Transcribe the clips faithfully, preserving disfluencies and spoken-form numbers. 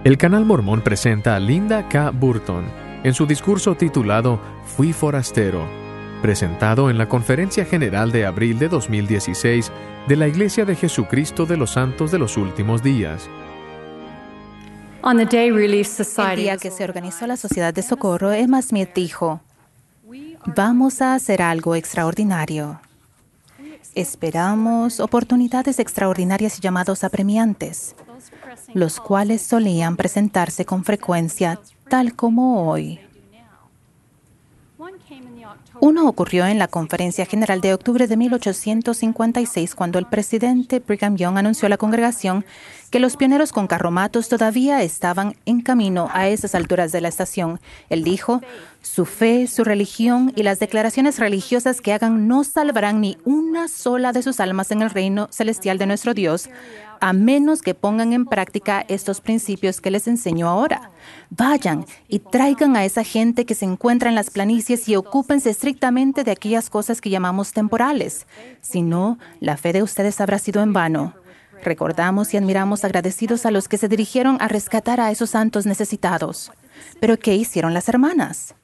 El Canal Mormón presenta a Linda K. Burton en su discurso titulado Fui forastero, presentado en la Conferencia General de abril de dos mil dieciséis de la Iglesia de Jesucristo de los Santos de los Últimos Días. El día que se organizó la Sociedad de Socorro, Emma Smith dijo, vamos a hacer algo extraordinario. Esperamos oportunidades extraordinarias y llamados apremiantes, los cuales solían presentarse con frecuencia, tal como hoy. Uno ocurrió en la Conferencia General de octubre de mil ochocientos cincuenta y seis, cuando el presidente Brigham Young anunció a la congregación que los pioneros con carromatos todavía estaban en camino a esas alturas de la estación. Él dijo, su fe, su religión y las declaraciones religiosas que hagan no salvarán ni una sola de sus almas en el reino celestial de nuestro Dios, a menos que pongan en práctica estos principios que les enseño ahora. Vayan y traigan a esa gente que se encuentra en las planicies y ocúpense estrictamente de aquellas cosas que llamamos temporales. Si no, la fe de ustedes habrá sido en vano. Recordamos y admiramos agradecidos a los que se dirigieron a rescatar a esos santos necesitados. ¿Pero qué hicieron las hermanas?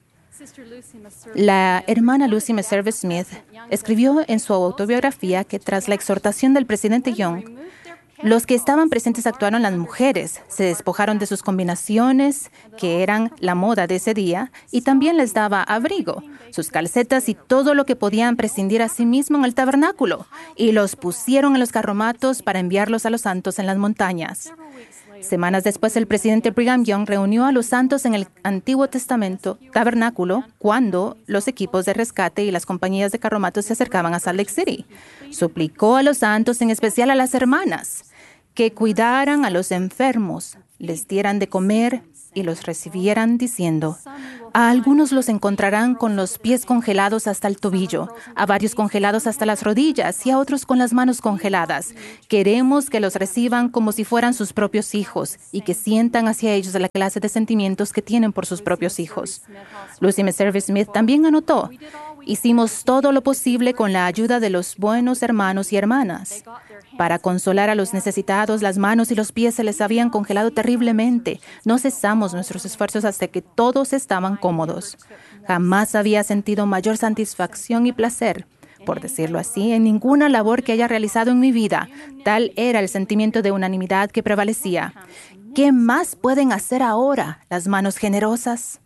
La hermana Lucy Meserve Smith escribió en su autobiografía que tras la exhortación del presidente Young, los que estaban presentes actuaron las mujeres, se despojaron de sus combinaciones, que eran la moda de ese día, y también les daba abrigo, sus calcetas y todo lo que podían prescindir a sí mismo en el tabernáculo, y los pusieron en los carromatos para enviarlos a los santos en las montañas. Semanas después, el presidente Brigham Young reunió a los santos en el Antiguo Testamento tabernáculo cuando los equipos de rescate y las compañías de carromatos se acercaban a Salt Lake City. Suplicó a los santos, en especial a las hermanas, que cuidaran a los enfermos, les dieran de comer y los recibieran diciendo, a algunos los encontrarán con los pies congelados hasta el tobillo, a varios congelados hasta las rodillas y a otros con las manos congeladas. Queremos que los reciban como si fueran sus propios hijos y que sientan hacia ellos la clase de sentimientos que tienen por sus propios hijos. Lucy Meserve Smith también anotó, hicimos todo lo posible con la ayuda de los buenos hermanos y hermanas. Para consolar a los necesitados, las manos y los pies se les habían congelado terriblemente. No cesamos nuestros esfuerzos hasta que todos estaban cómodos. Jamás había sentido mayor satisfacción y placer, por decirlo así, en ninguna labor que haya realizado en mi vida. Tal era el sentimiento de unanimidad que prevalecía. ¿Qué más pueden hacer ahora las manos generosas?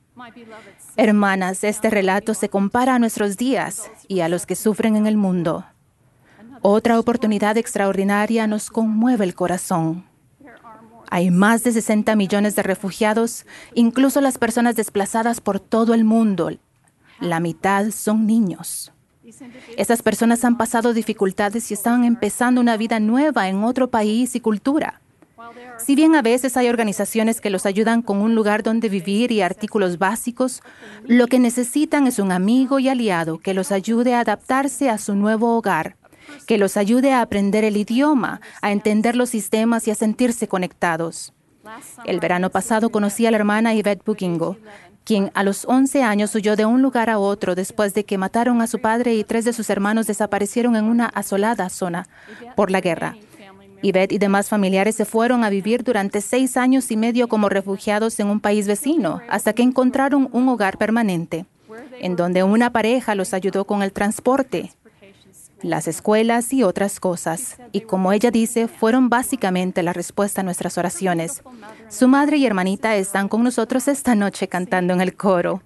Hermanas, este relato se compara a nuestros días y a los que sufren en el mundo. Otra oportunidad extraordinaria nos conmueve el corazón. Hay más de sesenta millones de refugiados, incluso las personas desplazadas por todo el mundo. La mitad son niños. Esas personas han pasado dificultades y están empezando una vida nueva en otro país y cultura. Si bien a veces hay organizaciones que los ayudan con un lugar donde vivir y artículos básicos, lo que necesitan es un amigo y aliado que los ayude a adaptarse a su nuevo hogar, que los ayude a aprender el idioma, a entender los sistemas y a sentirse conectados. El verano pasado conocí a la hermana Yvette Bugingo, quien a los once años huyó de un lugar a otro después de que mataron a su padre y tres de sus hermanos desaparecieron en una asolada zona por la guerra. Yvette y demás familiares se fueron a vivir durante seis años y medio como refugiados en un país vecino, hasta que encontraron un hogar permanente, en donde una pareja los ayudó con el transporte, las escuelas y otras cosas. Y como ella dice, fueron básicamente la respuesta a nuestras oraciones. Su madre y hermanita están con nosotros esta noche cantando en el coro.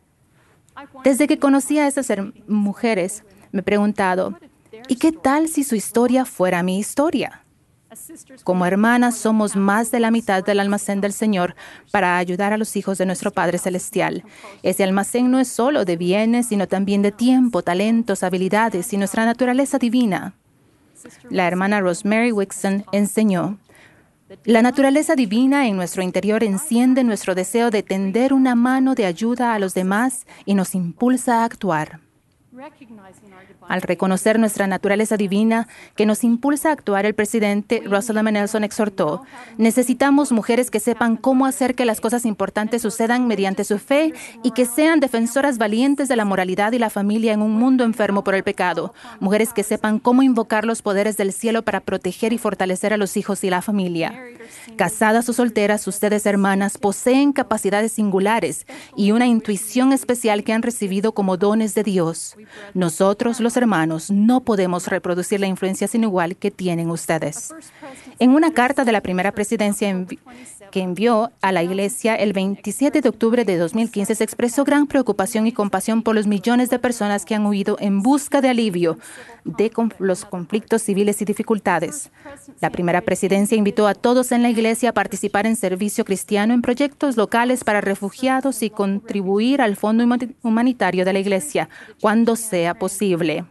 Desde que conocí a esas mujeres, me he preguntado, ¿y qué tal si su historia fuera mi historia? Como hermanas somos más de la mitad del almacén del Señor para ayudar a los hijos de nuestro Padre Celestial. Ese almacén no es solo de bienes, sino también de tiempo, talentos, habilidades y nuestra naturaleza divina. La hermana Rosemary Wixon enseñó, la naturaleza divina en nuestro interior enciende nuestro deseo de tender una mano de ayuda a los demás y nos impulsa a actuar. Al reconocer nuestra naturaleza divina que nos impulsa a actuar, el presidente Russell M. Nelson exhortó: necesitamos mujeres que sepan cómo hacer que las cosas importantes sucedan mediante su fe y que sean defensoras valientes de la moralidad y la familia en un mundo enfermo por el pecado. Mujeres que sepan cómo invocar los poderes del cielo para proteger y fortalecer a los hijos y la familia. Casadas o solteras, ustedes, hermanas, poseen capacidades singulares y una intuición especial que han recibido como dones de Dios. Nosotros, los hermanos, no podemos reproducir la influencia sin igual que tienen ustedes. En una carta de la primera presidencia envi- que envió a la Iglesia el veintisiete de octubre de dos mil quince, se expresó gran preocupación y compasión por los millones de personas que han huido en busca de alivio de con- los conflictos civiles y dificultades. La primera presidencia invitó a todos en la Iglesia a participar en servicio cristiano en proyectos locales para refugiados y contribuir al fondo huma- humanitario de la Iglesia cuando sea posible.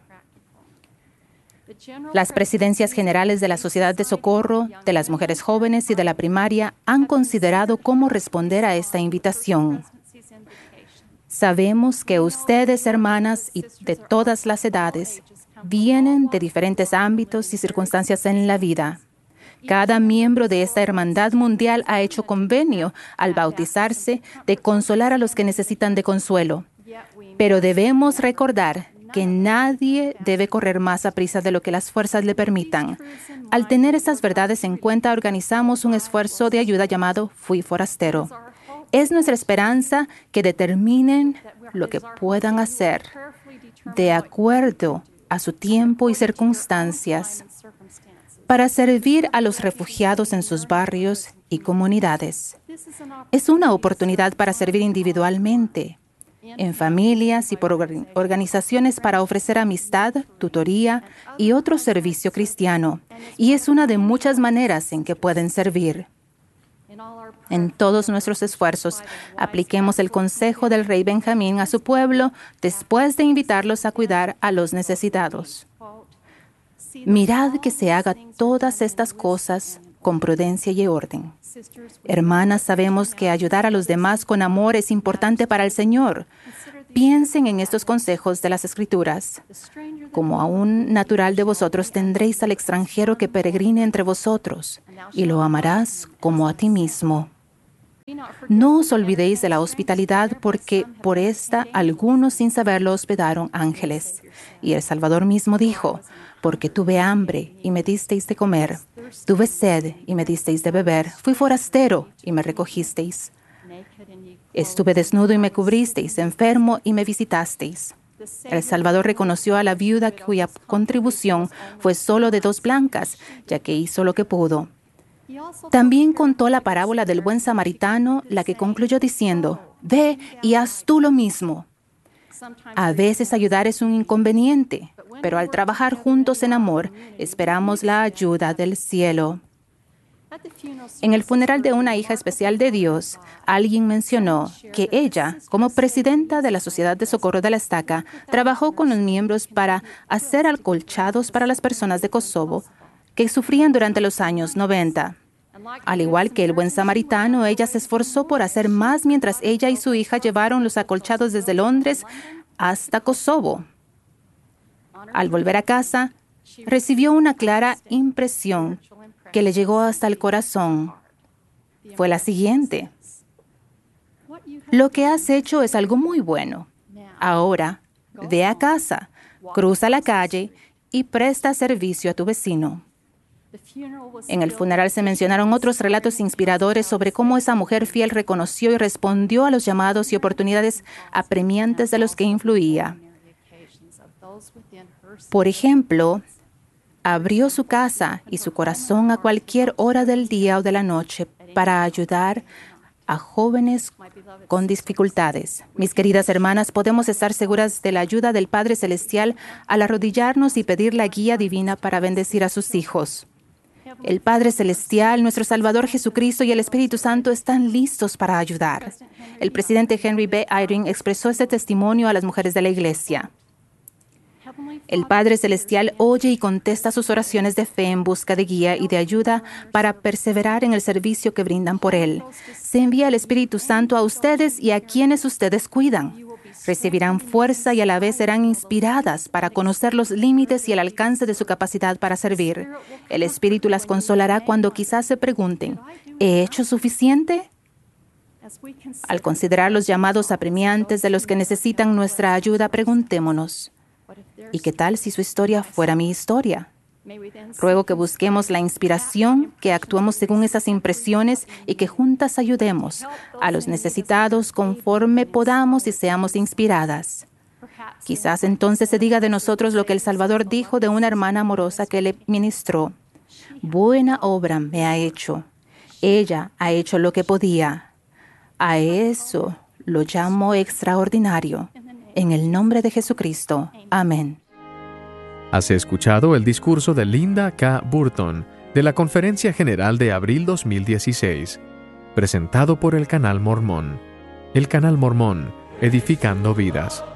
Las presidencias generales de la Sociedad de Socorro, de las Mujeres Jóvenes y de la Primaria han considerado cómo responder a esta invitación. Sabemos que ustedes, hermanas, y de todas las edades, vienen de diferentes ámbitos y circunstancias en la vida. Cada miembro de esta hermandad mundial ha hecho convenio, al bautizarse, de consolar a los que necesitan de consuelo. Pero debemos recordar que nadie debe correr más a prisa de lo que las fuerzas le permitan. Al tener estas verdades en cuenta, organizamos un esfuerzo de ayuda llamado Fui Forastero. Es nuestra esperanza que determinen lo que puedan hacer de acuerdo a su tiempo y circunstancias para servir a los refugiados en sus barrios y comunidades. Es una oportunidad para servir individualmente, en familias y por organizaciones para ofrecer amistad, tutoría y otro servicio cristiano. Y es una de muchas maneras en que pueden servir. En todos nuestros esfuerzos, apliquemos el consejo del rey Benjamín a su pueblo después de invitarlos a cuidar a los necesitados. Mirad que se haga todas estas cosas con prudencia y orden. Hermanas, sabemos que ayudar a los demás con amor es importante para el Señor. Piensen en estos consejos de las Escrituras. Como a un natural de vosotros tendréis al extranjero que peregrine entre vosotros, y lo amarás como a ti mismo. No os olvidéis de la hospitalidad, porque por esta algunos sin saberlo hospedaron ángeles. Y el Salvador mismo dijo: porque tuve hambre y me disteis de comer, tuve sed y me disteis de beber, fui forastero y me recogisteis. Estuve desnudo y me cubristeis, enfermo y me visitasteis. El Salvador reconoció a la viuda cuya contribución fue solo de dos blancas, ya que hizo lo que pudo. También contó la parábola del buen samaritano, la que concluyó diciendo: ve y haz tú lo mismo. A veces ayudar es un inconveniente, pero al trabajar juntos en amor, esperamos la ayuda del cielo. En el funeral de una hija especial de Dios, alguien mencionó que ella, como presidenta de la Sociedad de Socorro de la Estaca, trabajó con los miembros para hacer acolchados para las personas de Kosovo que sufrían durante los años noventa. Al igual que el buen samaritano, ella se esforzó por hacer más mientras ella y su hija llevaron los acolchados desde Londres hasta Kosovo. Al volver a casa, recibió una clara impresión que le llegó hasta el corazón. Fue la siguiente: lo que has hecho es algo muy bueno. Ahora, ve a casa, cruza la calle y presta servicio a tu vecino. En el funeral se mencionaron otros relatos inspiradores sobre cómo esa mujer fiel reconoció y respondió a los llamados y oportunidades apremiantes de los que influía. Por ejemplo, abrió su casa y su corazón a cualquier hora del día o de la noche para ayudar a jóvenes con dificultades. Mis queridas hermanas, podemos estar seguras de la ayuda del Padre Celestial al arrodillarnos y pedir la guía divina para bendecir a sus hijos. El Padre Celestial, nuestro Salvador Jesucristo y el Espíritu Santo están listos para ayudar. El presidente Henry B. Eyring expresó este testimonio a las mujeres de la Iglesia. El Padre Celestial oye y contesta sus oraciones de fe en busca de guía y de ayuda para perseverar en el servicio que brindan por Él. Se envía el Espíritu Santo a ustedes y a quienes ustedes cuidan. Recibirán fuerza y a la vez serán inspiradas para conocer los límites y el alcance de su capacidad para servir. El Espíritu las consolará cuando quizás se pregunten, ¿he hecho suficiente? Al considerar los llamados apremiantes de los que necesitan nuestra ayuda, preguntémonos, ¿y qué tal si su historia fuera mi historia? Ruego que busquemos la inspiración, que actuemos según esas impresiones y que juntas ayudemos a los necesitados conforme podamos y seamos inspiradas. Quizás entonces se diga de nosotros lo que el Salvador dijo de una hermana amorosa que le ministró. Buena obra me ha hecho. Ella ha hecho lo que podía. A eso lo llamo extraordinario. En el nombre de Jesucristo. Amén. Has escuchado el discurso de Linda K. Burton de la Conferencia General de abril dos mil dieciséis, presentado por el Canal Mormón. El Canal Mormón, edificando vidas.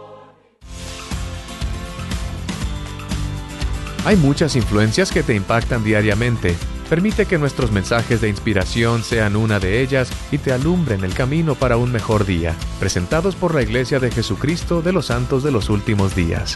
Hay muchas influencias que te impactan diariamente. Permite que nuestros mensajes de inspiración sean una de ellas y te alumbren el camino para un mejor día. Presentados por la Iglesia de Jesucristo de los Santos de los Últimos Días.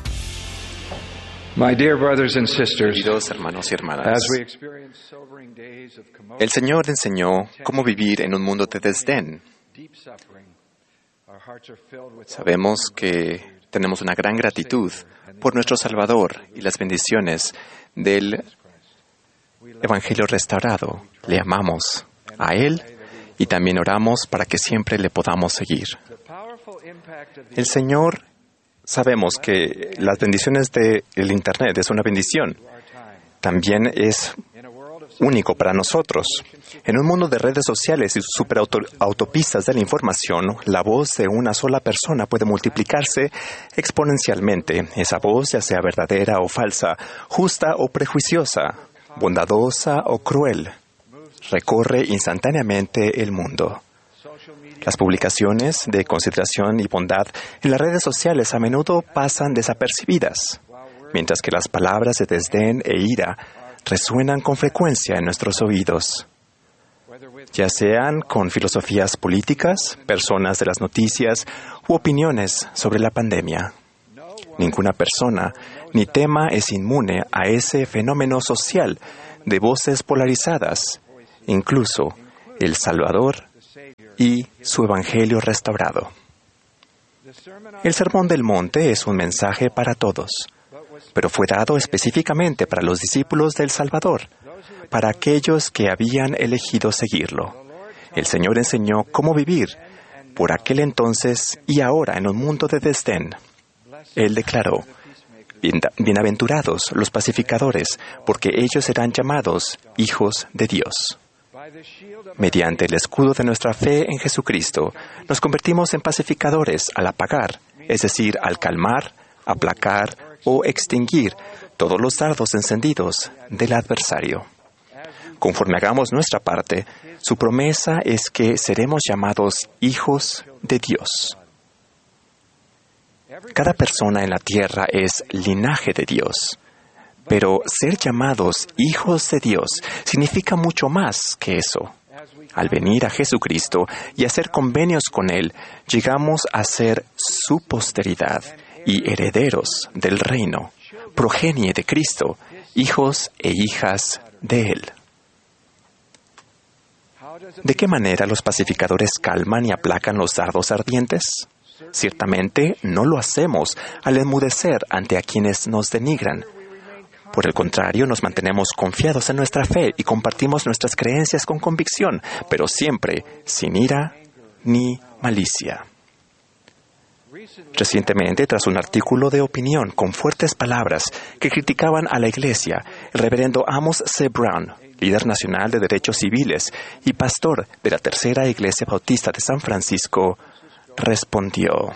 My dear brothers and sisters, Queridos hermanos y hermanas, as we experience sobering days of commotion, el Señor enseñó cómo vivir en un mundo de desdén. deep suffering, our hearts are filled with Sabemos que tenemos una gran gratitud por nuestro Salvador y las bendiciones del Evangelio restaurado. Le amamos a Él y también oramos para que siempre le podamos seguir. the powerful impact of the El Señor, sabemos que las bendiciones del Internet es una bendición. También es in a world of único para nosotros. En un mundo de redes sociales y superautopistas de la información, la voz de una sola persona puede multiplicarse exponencialmente. Esa voz, ya sea verdadera o falsa, justa o prejuiciosa, bondadosa o cruel, recorre instantáneamente el mundo. Las publicaciones de consideración y bondad en las redes sociales a menudo pasan desapercibidas, mientras que las palabras de desdén e ira resuenan con frecuencia en nuestros oídos, ya sean con filosofías políticas, personas de las noticias u opiniones sobre la pandemia. Ninguna persona ni tema es inmune a ese fenómeno social de voces polarizadas, incluso el Salvador y su Evangelio restaurado. El Sermón del Monte es un mensaje para todos, pero fue dado específicamente para los discípulos del Salvador, para aquellos que habían elegido seguirlo. El Señor enseñó cómo vivir por aquel entonces y ahora en un mundo de desdén. Él declaró, "Bien- bienaventurados los pacificadores, porque ellos serán llamados hijos de Dios". Mediante el escudo de nuestra fe en Jesucristo, nos convertimos en pacificadores al apagar, es decir, al calmar, aplacar o extinguir todos los dardos encendidos del adversario. Conforme hagamos nuestra parte, su promesa es que seremos llamados hijos de Dios. Cada persona en la tierra es linaje de Dios. Pero ser llamados hijos de Dios significa mucho más que eso. Al venir a Jesucristo y hacer convenios con Él, llegamos a ser su posteridad y herederos del reino, progenie de Cristo, hijos e hijas de Él. ¿De qué manera los pacificadores calman y aplacan los dardos ardientes? Ciertamente no lo hacemos al enmudecer ante a quienes nos denigran. Por el contrario, nos mantenemos confiados en nuestra fe y compartimos nuestras creencias con convicción, pero siempre sin ira ni malicia. Recientemente, tras un artículo de opinión con fuertes palabras que criticaban a la Iglesia, el reverendo Amos C. Brown, líder nacional de derechos civiles y pastor de la Tercera Iglesia Bautista de San Francisco, respondió: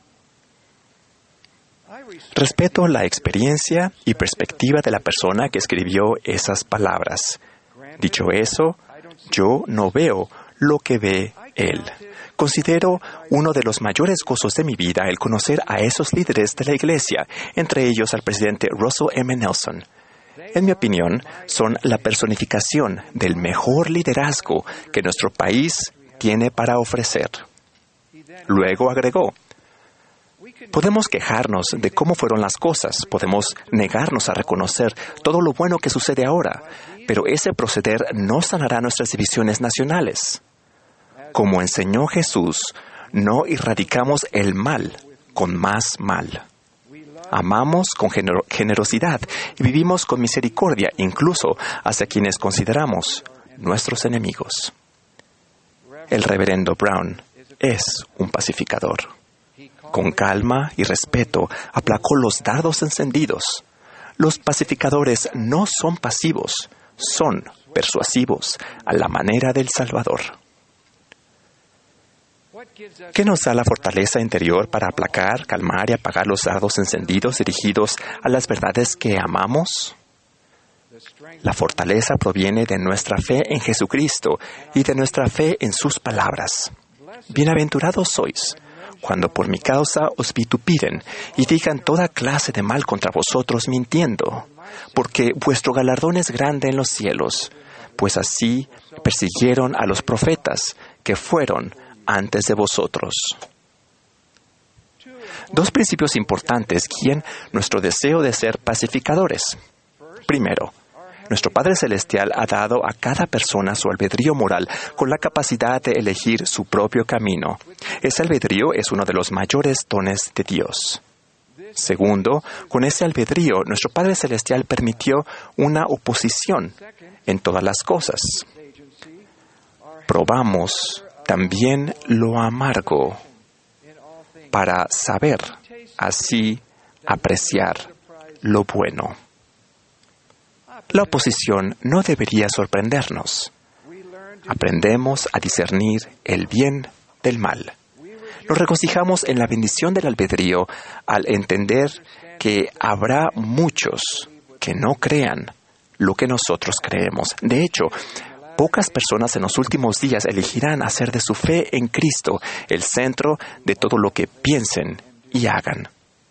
"Respeto la experiencia y perspectiva de la persona que escribió esas palabras. Dicho eso, yo no veo lo que ve él. Considero uno de los mayores gozos de mi vida el conocer a esos líderes de la Iglesia, entre ellos al presidente Russell M. Nelson. En mi opinión, son la personificación del mejor liderazgo que nuestro país tiene para ofrecer". Luego agregó: Podemos quejarnos de cómo fueron las cosas, podemos negarnos a reconocer todo lo bueno que sucede ahora, pero ese proceder no sanará nuestras divisiones nacionales. Como enseñó Jesús, no erradicamos el mal con más mal. Amamos con gener- generosidad y vivimos con misericordia, incluso hacia quienes consideramos nuestros enemigos. El reverendo Brown es un pacificador. Con calma y respeto aplacó los dardos encendidos. Los pacificadores no son pasivos, son persuasivos a la manera del Salvador. ¿Qué nos da la fortaleza interior para aplacar, calmar y apagar los dardos encendidos dirigidos a las verdades que amamos? La fortaleza proviene de nuestra fe en Jesucristo y de nuestra fe en sus palabras. Bienaventurados sois cuando por mi causa os vituperen y digan toda clase de mal contra vosotros mintiendo, porque vuestro galardón es grande en los cielos, pues así persiguieron a los profetas que fueron antes de vosotros. Dos principios importantes guían nuestro deseo de ser pacificadores. Primero, nuestro Padre Celestial ha dado a cada persona su albedrío moral con la capacidad de elegir su propio camino. Ese albedrío es uno de los mayores dones de Dios. Segundo, con ese albedrío, nuestro Padre Celestial permitió una oposición en todas las cosas. Probamos también lo amargo para saber así apreciar lo bueno. La oposición no debería sorprendernos. Aprendemos a discernir el bien del mal. Nos regocijamos en la bendición del albedrío al entender que habrá muchos que no crean lo que nosotros creemos. De hecho, pocas personas en los últimos días elegirán hacer de su fe en Cristo el centro de todo lo que piensen y hagan.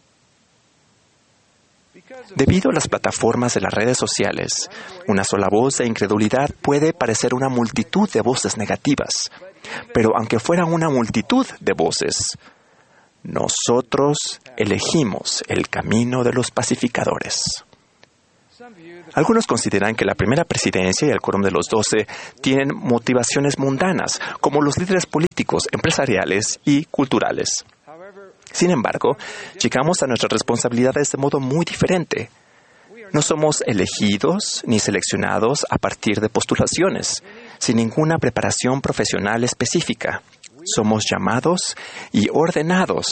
Debido a las plataformas de las redes sociales, una sola voz de incredulidad puede parecer una multitud de voces negativas. Pero aunque fuera una multitud de voces, nosotros elegimos el camino de los pacificadores. Algunos consideran que la primera presidencia y el quórum de los doce tienen motivaciones mundanas, como los líderes políticos, empresariales y culturales. Sin embargo, llegamos a nuestras responsabilidades de modo muy diferente. No somos elegidos ni seleccionados a partir de postulaciones, sin ninguna preparación profesional específica. Somos llamados y ordenados